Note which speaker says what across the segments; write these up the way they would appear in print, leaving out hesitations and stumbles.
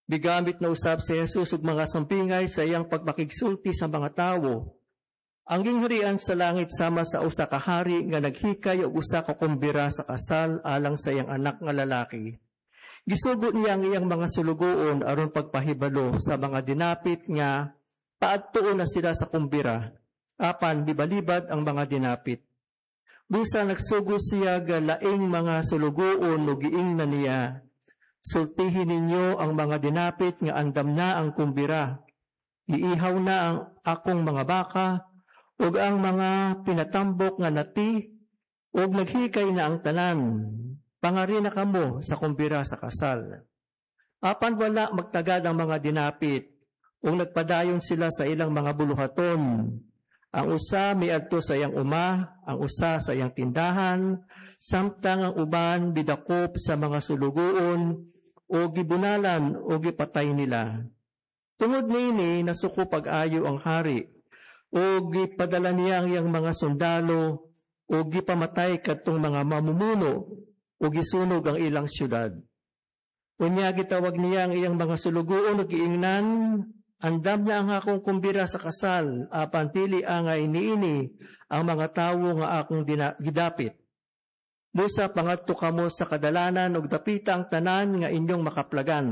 Speaker 1: Bigamit na usab si Jesus ug mga sampingay sa iyang pagmakigsulti sa mga tawo. Ang gingharian sa langit sama sa usa ka hari nga naghikay og usa ka kumbira sa kasal alang sa iyang anak nga lalaki. Gisugo niya ang iyang mga sulugoon aron pagpahibalo sa mga dinapit nga paadtuon na sila sa kumbira, apan bibalibad ang mga dinapit. Busa nagsugo siya ga laing mga sulugoon ug giingnan niya, sultihin ninyo ang mga dinapit nga andam na ang kumbira. Iihaw na ang akong mga baka ug ang mga pinatambok nga nati ug naghikay na ang tanan. Pangari na kamo sa kumbira sa kasal. Apan wala magtagad ang mga dinapit ug nagpadayon sila sa ilang mga buluhaton. Ang usa miadto sa iyang uma, ang usa sa iyang tindahan, samtang ang uban bidakop sa mga sulugoon o gibunalan o gipatay nila. Tungod niini nasuko pag-ayo ang hari o gipadala niya ang iyang mga sundalo o gipamatay kadtong mga mamumuno o gisunog ang ilang syudad. Unya gitawag niya ang iyang mga sulugoon o giingnan, andam na ang akong kumbira sa kasal, apan dili angay niini ang mga tawo nga akong gidapit. Busa pangadto kamo sa kadalanan ug dapita ang tanan nga inyong makaplagan.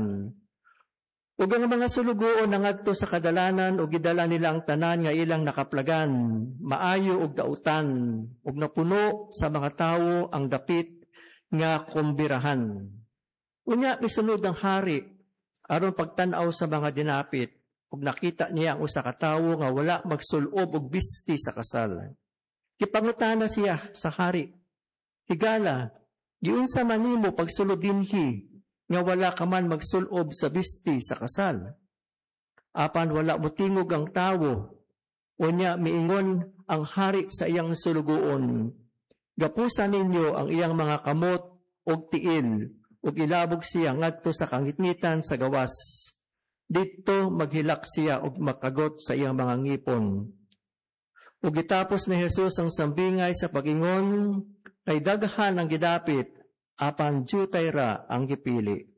Speaker 1: Ug ang mga sulugoon nangadto sa kadalanan ug gidala nila ang tanan nga ilang nakaplagan, maayo ug dautan, ug napuno sa mga tawo ang dapit nga kumbirahan. Unya misunod ang hari aron pagtan-aw sa mga dinapit ug nakita niya ang usa ka tawo nga wala magsulob og bisti sa kasal. Kipangutana siya sa hari, higala, giunsa man nimo pagsulod dinhi nga wala ka man magsulob sa bisti sa kasal? Apan wala motingog ang tawo. Unya miingon ang hari sa iyang sulugoon, gapusan ninyo ang iyang mga kamot og tiil ug ilabog siya ngadto sa kangitngitan sa gawas. Dito maghilak siya ug makagot sa iyang mga ngipon. Ug gitapos ni Jesus ang sambingay sa pagingon, kay daghan ang gidapit, apan jutay ra ang gipili.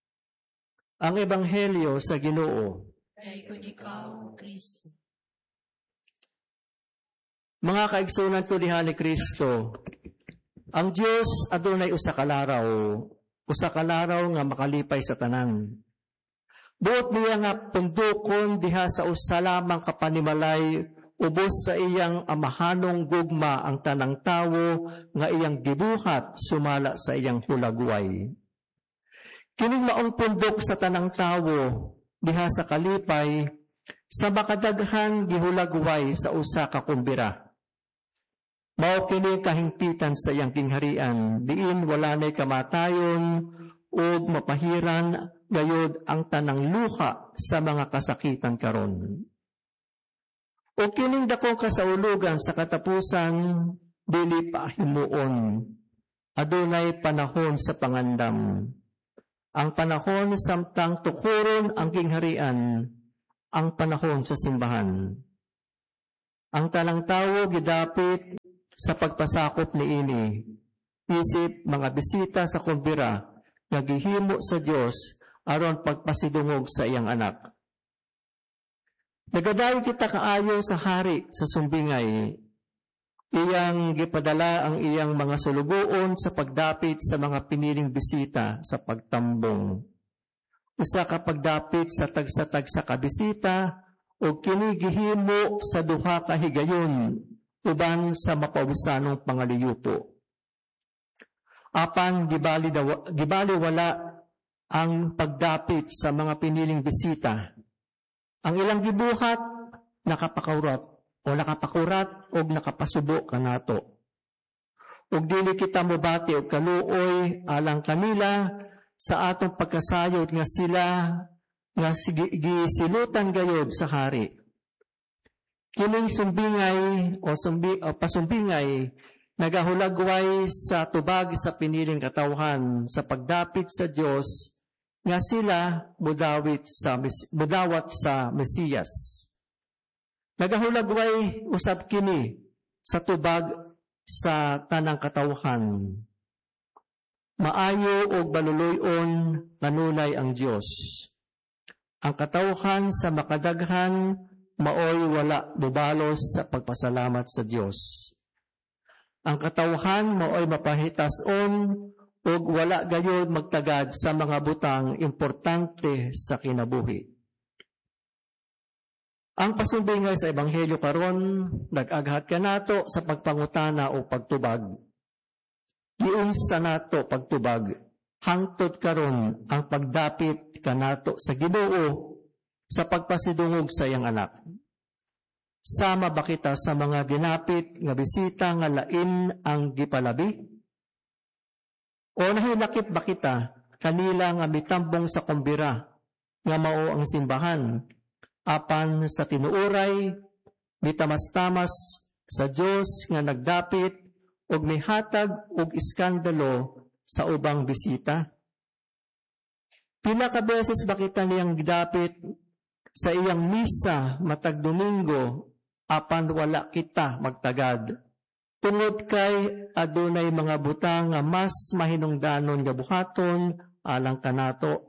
Speaker 1: Ang ebanghelyo sa Ginoo.
Speaker 2: Kay kun ikaw, Kristo.
Speaker 1: Mga kaigsunan ko diha ni Kristo, ang Dios adunay usa ka laraw nga makalipay sa tanan. Buot niya nga pundukon diha sa usa lamang kapanimalay, ubos sa iyang amahanong gugma ang tanang tawo nga iyang gibuhat sumala sa iyang hulagway. Kining maong pundok sa tanang tawo diha sa kalipay, sa makadaghan gihulagway sa usa ka kumbira. Mao kini kahingpitan sa iyang kingharian, diin wala nay kamatayon ug mapahiran gayud ang tanang luha sa mga kasakitan karon. O kining dakong kasaulugan sa katapusan, dili pa himuon. Adunay panahon sa pangandam. Ang panahon samtang tukuron ang kingharian, ang panahon sa simbahan. Ang tanang tawo gidapit sa pagpasakop niini, isip mga bisita sa kumbira nga gihimo sa Dios aron pagpasidungog sa iyang anak. Nagadayon kita kaayo sa hari sa sumbingay. Iyang gipadala ang iyang mga sulugoon sa pagdapit sa mga piniling bisita sa pagtambong. Usa ka pagdapit sa tagsa-tagsa ka bisita o kini gihimo sa duha ka higayon uban sa mapawisanong pangaliyupo. Apan gibali wala ang pagdapit sa mga piniling bisita. Ang ilang gibuhat nakapakurat o nakapasubo kanato. Ug dili kita mobati og kaluoy alang kanila sa atong pagkasayod nga sila nga gisilutan gayod sa hari. Kining sumbingay pasumbingay nagahulagway sa tubag sa piniling katawhan sa pagdapit sa Dios nga sila mudawat sa Mesiyas. Nagahulagway usab kini sa tubag sa tanang katawhan. Maayo og baluluyon kanunay ang Dios. Ang katawhan sa makadaghan maoy wala bubalos sa pagpasalamat sa Dios. Ang katawhan maoy mapahitason ug wala gayud magtagad sa mga butang importante sa kinabuhi. Ang pasumbingay sa Ebanghelyo karon nag-aghat kanato sa pagpangutana o pagtubag. Giunsa nato pagtubag hangtod karon ang pagdapit kanato sa Ginoo sa pagpasidungog sa iyang anak. Sama ba kita sa mga ginapit nga bisita nga lain ang gipalabi? O nahilakip ba kita kanila nga mitambong sa kumbira nga mao ang simbahan? Apan sa tinuuray, mitamas-tamas sa Dios nga nagdapit ug mihatag og iskandalo sa ubang bisita. Pila ka beses ba kita niyang gidapit sa iyang misa matag Domingo apan wala kita magtagad. Tungod kay adunay mga butang nga mas mahinungdanon nga buhaton alang kanato.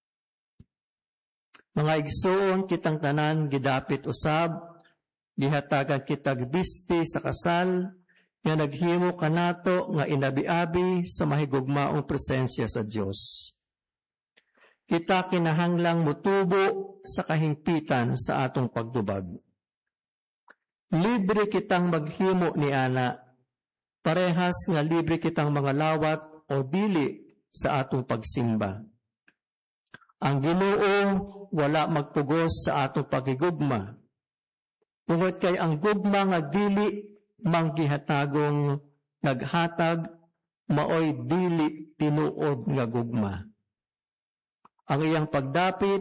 Speaker 1: Mga igsoon kitang tanan gidapit usab, gihatagan kitag bisti sa kasal, nga naghimo kanato nga inabi-abi sa mahigugmaong presensya sa Dios. Kita kinahanglang mutubo sa kahingpitan sa atong pagtubag. Libre kitang maghimo ni ana, parehas nga libre kitang mga lawat o dili sa atong pagsimba. Ang Ginoo wala magpugos sa atong pagigugma. Tungod kay ang gugma nga dili manggihatagong naghatag, maoy dili tinuod nga gugma. Ang iyang pagdapit,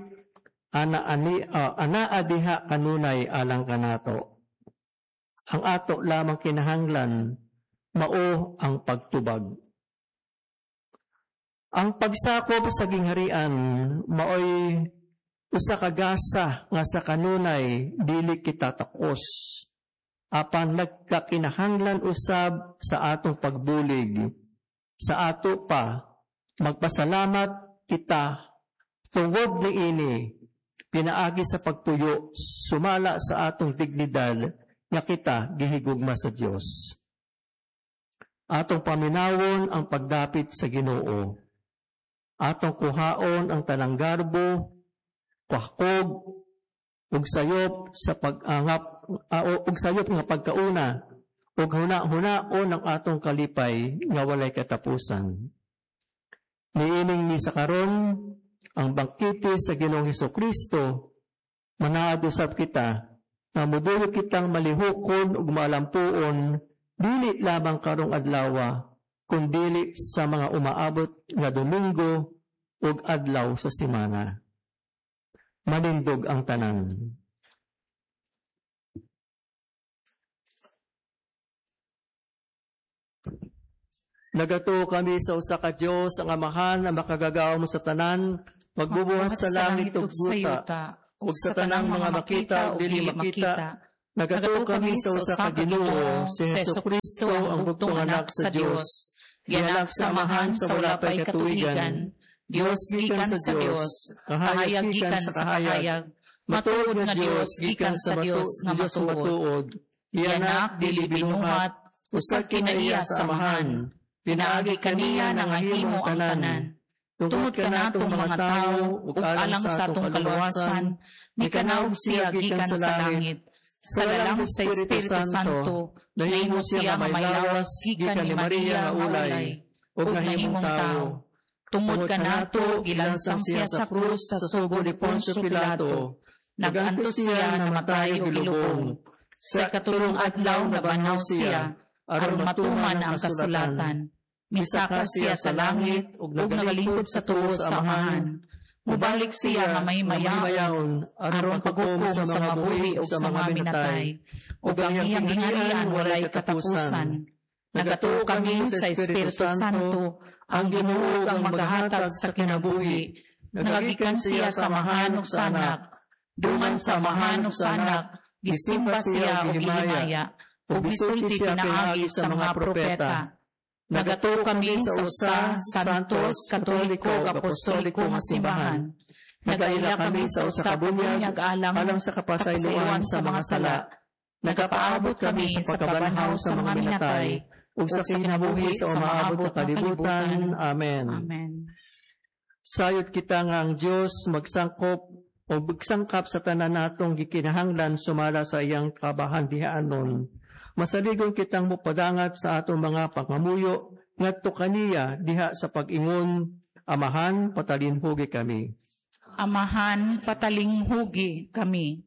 Speaker 1: anaa diha kanunay alang kanato. Ang ato lamang kinahanglan, mao ang pagtubag. Ang pagsakop sa gingharian maoy usa ka gasa nga sa kanunay dili kita takos. Apan nagkakinahanglan usab sa atong pagbulig. Sa ato pa magpasalamat kita tungod niini pinaagi sa pagpuyo sumala sa atong dignidad nga kita gihigugma sa Dios. Atong paminawon ang pagdapit sa Ginoo. Atong kuhaon ang tanang garbo, pahkog, ug sayop sa pag-angap, ug sayop nga pagkauna, ug huna-hunaon ang atong kalipay nga walay katapusan. Niining misa karon ang bangkete sa Ginoong Hesukristo, manaad usab kita, na mudulo kitang malihukon ug maalampuon, dili lamang karong adlaw, kundili sa mga umaabot nga Domingo ug adlaw sa semana. Manindog ang tanan. Nagato kami sa usa ka Dios ang Amahan na makagagaw mo sa tanan, magbubuhat sa langit ug yuta, ug sa tanang mga makita ug dili makita. Nagato kami sa usa ka Ginoo, si Hesukristo ang bugtong anak sa Dios. Gianak sa Amahan sa wala pay katuigan, Dios gikan sa Dios, kahayag gikan sa kahayag, matuod nga Dios gikan sa Dios nga matuod. Gianak dili binuhat, usag kinaiya sa Amahan, pinaagi kaniya nga mahimong ang tanan. Tungod kanatong mga tawo ug alang sa atong kaluwasan, mikanaog siya gikan sa langit. Sa lalang sa Espiritu Santo, nahimo siya may lawas gikan ni Maria nga ulay, ug nahimong tao. Tungod kanato, gilansang siya sa krus sa sugo ni Poncio Pilato. Naganto siya namatay ug gilubong. Sa katulong adlaw nabanaw siya, aron matuman ang kasulatan. Misaka siya sa langit ug nagalingkod sa tuo sa Amahan. Mubalik siya nga may mayaon, aron paghukom sa mga buhi o sa mga minatay, o ang iyang gingharian walay katapusan. Nagatuo kami sa Espiritu Santo, ang Ginoo ang maghahatag sa kinabuhi. Nagagikan siya sa Amahan ug sa Anak. Dungan sa Amahan ug sa Anak, gisimba siya o gihimaya, o gisulti pinaagi sa mga propeta. Nagatuo kami sa usa, santos, katoliko, apostoliko nga simbahan.
Speaker 3: Nagaila kami sa usa ka bunyag alang sa kapasayloan sa mga sala. Nagapaabot kami sa pagkabanhaw sa mga minatay, ug sa kinabuhi sa umaabot na kalibutan. Amen.
Speaker 4: Amen.
Speaker 1: Sayot kita nga ang Diyos magsangkop o magsangkap sa tanan natong gikinahanglan sumala sa iyang kabahandihaanon. Masaligon kitang mupadangat sa atong mga pangamuyo ngadto kaniya diha sa pag-ingon. Amahan, patalinhugi kami.
Speaker 4: Amahan, patalinghugi kami.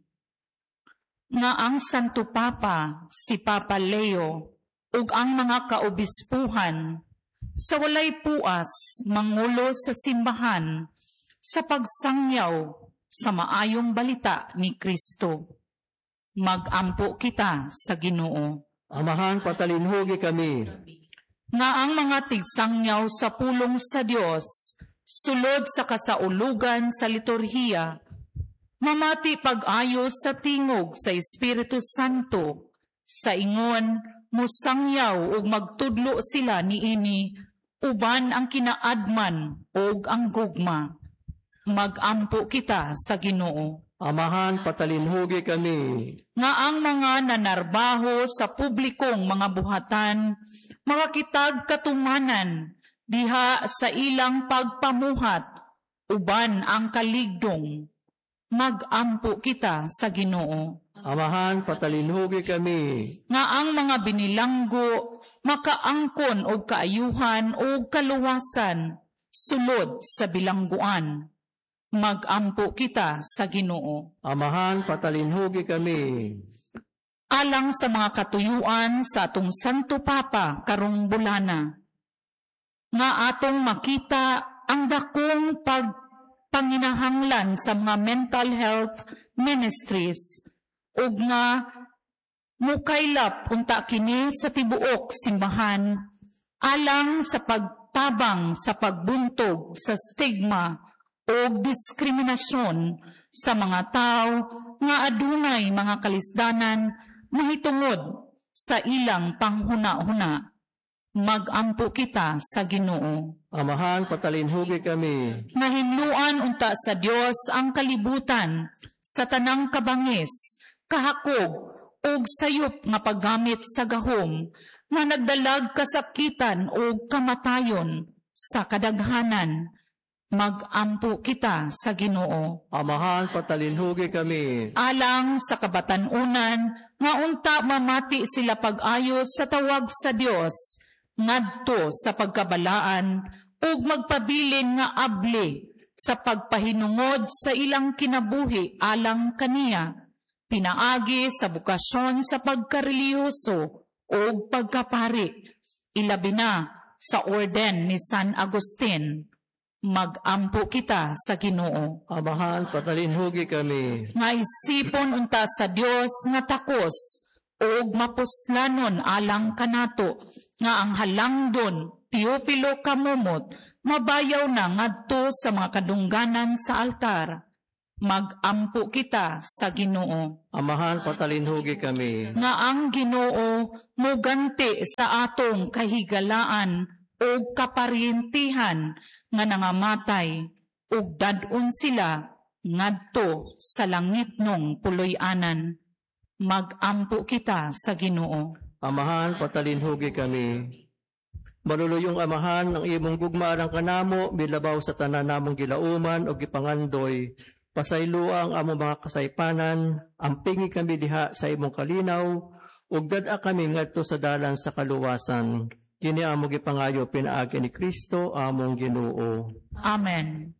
Speaker 4: Nga ang Santo Papa, si Papa Leo, ug ang mga kaobispuhan, sa walay puas, mangulo sa simbahan, sa pagsangyaw sa maayong balita ni Kristo. Magampo kita sa Ginoo.
Speaker 1: Amahan, patalinhugi kami.
Speaker 4: Nga ang mga tigsangyaw sa pulong sa Dios, sulod sa kasaulugan sa liturhiya, mamati pag-ayos sa tingog sa Espiritu Santo, sa ingon, musangyaw ug magtudlo sila niini, uban ang kinaadman ug ang gugma. Magampo kita sa Ginoo.
Speaker 1: Amahan, patalinhugi kami.
Speaker 4: Nga ang mga nanarbaho sa publikong mga buhatan, mga kitag katumanan, diha sa ilang pagpamuhat, uban ang kaligdong. Magampo kita sa Ginoo.
Speaker 1: Amahan, patalinhugi kami.
Speaker 4: Nga ang mga binilanggo, makaangkon o kaayuhan o kaluwasan, sulod sa bilangguan. Magampo kita sa Ginoo.
Speaker 1: Amahan, patalinhugi kami.
Speaker 4: Alang sa mga katuyuan sa atong Santo Papa karong bulana, nga atong makita ang dakong panginahanglan sa mga mental health ministries ug nga mukaylap unta kini sa tibuok simbahan alang sa pagtabang sa pagbuntog sa stigma o diskriminasyon sa mga tao nga adunay mga kalisdanan mahitungod sa ilang panghuna-huna. Magampo kita sa Ginoo.
Speaker 1: Amahan, patalinhugi kami.
Speaker 4: Nahinluan unta sa Dios ang kalibutan sa tanang kabangis, kahakog ug sayop nga paggamit sa gahom nga nagdalag kasakitan o kamatayon sa kadaghanan. Magampo kita sa Ginoo.
Speaker 1: Amahan, patalinhugi kami.
Speaker 4: Alang sa kabatanunan nga unta mamati sila pag-ayos sa tawag sa Dios ngadto sa pagkabalaan ug magpabilin nga abli sa pagpahinungod sa ilang kinabuhi alang kaniya, pinaagi sa bukasyon sa pagkareliyoso o pagkapari, ilabi na sa orden ni San Agustin. Magampo kita sa Ginoo.
Speaker 1: Amahan, patalinhugi kami.
Speaker 4: Nga isipon unta sa Dios nga takos o mapuslanon alang kanato nga ang halangdon Teopilo kamumot mabayaw na ngadto sa mga kadungganan sa altar. Magampo kita sa Ginoo.
Speaker 1: Amahan, patalinhugi kami.
Speaker 4: Nga ang Ginoo muganti sa atong kahigalaan o kaparintihan nga nangamatay ug dadon sila ngadto sa langitnong puloy-anan. Magampo kita sa Ginoo.
Speaker 1: Amahan, patalinhugi kami. Maluluyong Amahan, ang imong gugmaarang kanamo milabaw sa tanan namong gilauman o gipangandoy. Pasayloa ang among mga kasaypanan, ampingi kami diha sa imong kalinaw ug dad-a kami ngadto sa dalan sa kaluwasan. Kini amo gipangayo pinaagi ni Kristo among Ginoo.
Speaker 4: Amen.